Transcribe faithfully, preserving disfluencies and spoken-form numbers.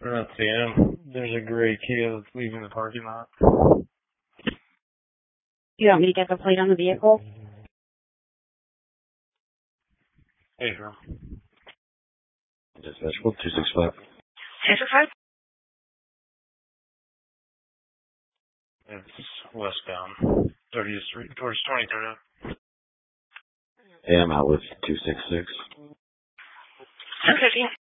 We're not seeing him. There's a gray Kia that's leaving the parking lot. You want me to get the plate on the vehicle? Hey, sure. Dispatchable two six five. two six five? It's westbound. thirtieth Street towards twenty-third. Hey, I'm out with two six six. two fifty.